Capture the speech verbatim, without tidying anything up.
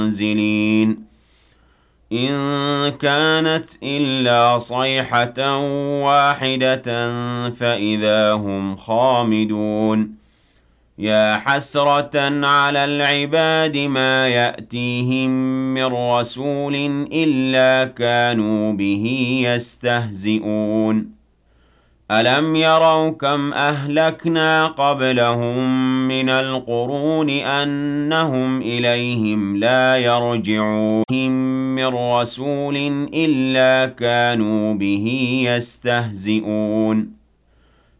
منزلين إن كانت إلا صيحة واحدة فإذا هم خامدون يا حسرة على العباد ما يأتيهم من رسول إلا كانوا به يستهزئون ألم يروا كم أهلكنا قبلهم من القرون أنهم إليهم لا يرجعون من رسول إلا كانوا به يستهزئون